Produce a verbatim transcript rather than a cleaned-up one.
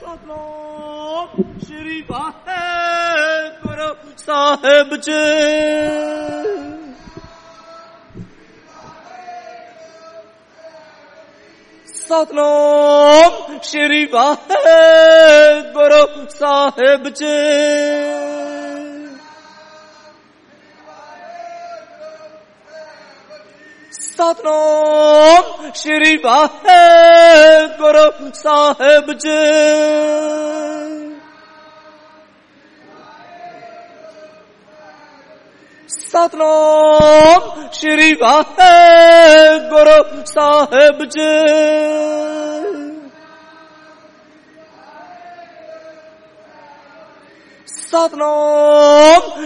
Satnam Shri Waheguru Sahib ji. Satnam Shri Waheguru Sahib ji. Satnam Shri Waheguru Sahib ji. Satnam Shri Waheguru Sahib ji. Satnam